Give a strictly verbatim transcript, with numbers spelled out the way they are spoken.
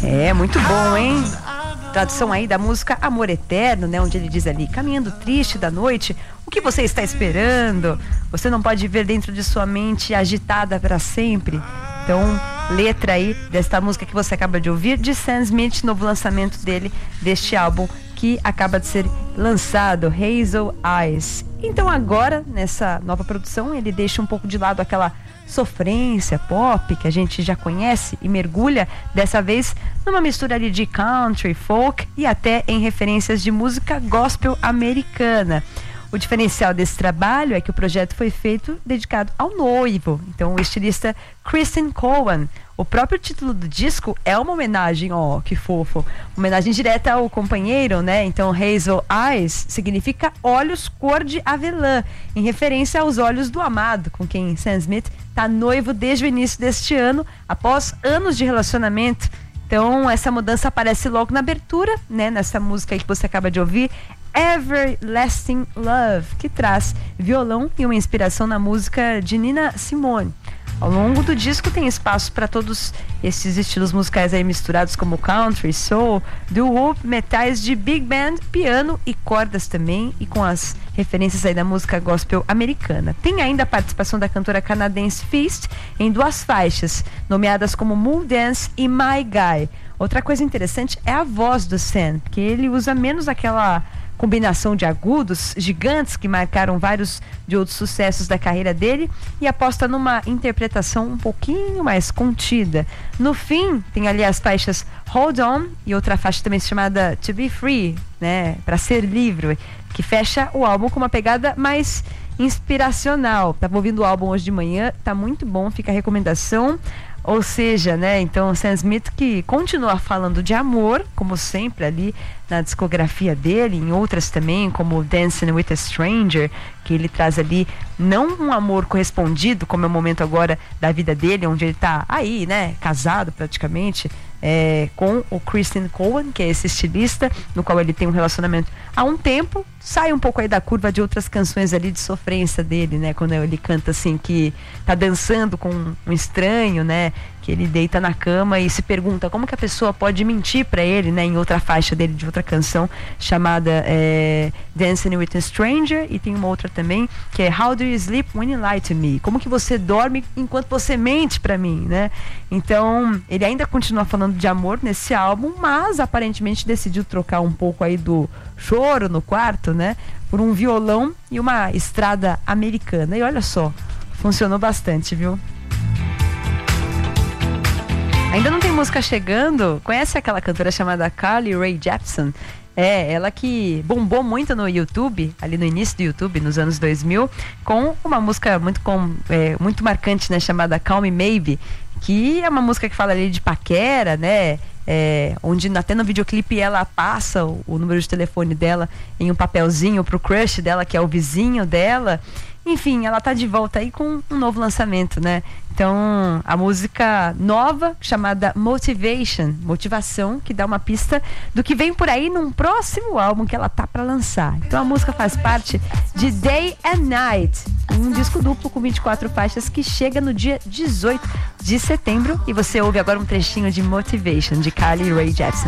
É, muito bom, hein? Tradução aí da música Amor Eterno, né? Onde ele diz ali, caminhando triste da noite, o que você está esperando? Você não pode ver dentro de sua mente agitada para sempre. Então, letra aí desta música que você acaba de ouvir, de Sam Smith, novo lançamento dele, deste álbum que acaba de ser lançado, Hazel Eyes. Então agora, nessa nova produção, ele deixa um pouco de lado aquela sofrência pop que a gente já conhece e mergulha dessa vez numa mistura ali de country, folk e até em referências de música gospel americana. O diferencial desse trabalho é que o projeto foi feito dedicado ao noivo, então o estilista Kristen Cowan. O próprio título do disco é uma homenagem, ó, oh, que fofo, homenagem direta ao companheiro, né? Então Hazel Eyes significa olhos cor de avelã, em referência aos olhos do amado, com quem Sam Smith está noivo desde o início deste ano, após anos de relacionamento. Então essa mudança aparece logo na abertura, né? Nessa música aí que você acaba de ouvir, Everlasting Love, que traz violão e uma inspiração na música de Nina Simone. Ao longo do disco tem espaço para todos esses estilos musicais aí misturados, como country, soul, doo-wop, metais de big band, piano e cordas também, e com as referências aí da música gospel americana. Tem ainda a participação da cantora canadense Feist em duas faixas, nomeadas como Moon Dance e My Guy. Outra coisa interessante é a voz do Sam, que ele usa menos aquela combinação de agudos gigantes que marcaram vários de outros sucessos da carreira dele e aposta numa interpretação um pouquinho mais contida. No fim, tem ali as faixas Hold On e outra faixa também chamada To Be Free, né, para ser livre, que fecha o álbum com uma pegada mais inspiracional. Tava ouvindo o álbum hoje de manhã, tá muito bom, fica a recomendação. Ou seja, né, então Sam Smith que continua falando de amor, como sempre ali na discografia dele, em outras também, como Dancing with a Stranger, que ele traz ali não um amor correspondido, como é o momento agora da vida dele, onde ele tá aí, né, casado praticamente, é, com o Kristen Cowan, que é esse estilista, no qual ele tem um relacionamento há um tempo, sai um pouco aí da curva de outras canções ali de sofrência dele, né, quando ele canta assim que tá dançando com um estranho, né, que ele deita na cama e se pergunta como que a pessoa pode mentir pra ele, né, em outra faixa dele de outra canção chamada é, Dancing with a Stranger, e tem uma outra também que é How Do You Sleep When You Lie to Me? Como que você dorme enquanto você mente pra mim, né? Então ele ainda continua falando de amor nesse álbum, mas aparentemente decidiu trocar um pouco aí do choro no quarto, né, por um violão e uma estrada americana, e olha só, funcionou bastante, viu? Ainda não tem música chegando? Conhece aquela cantora chamada Carly Rae Jepsen? É, ela que bombou muito no YouTube, ali no início do YouTube, nos anos dois mil, com uma música muito, com, é, muito marcante, né, chamada Call Me Maybe, que é uma música que fala ali de paquera, né, é, onde até no videoclipe ela passa o, o número de telefone dela em um papelzinho pro crush dela, que é o vizinho dela. Enfim, ela tá de volta aí com um novo lançamento, né? Então, a música nova, chamada Motivation, motivação, que dá uma pista do que vem por aí num próximo álbum que ela tá para lançar. Então, a música faz parte de Day and Night, um disco duplo com vinte e quatro faixas que chega no dia dezoito de setembro. E você ouve agora um trechinho de Motivation, de Carly Rae Jepsen.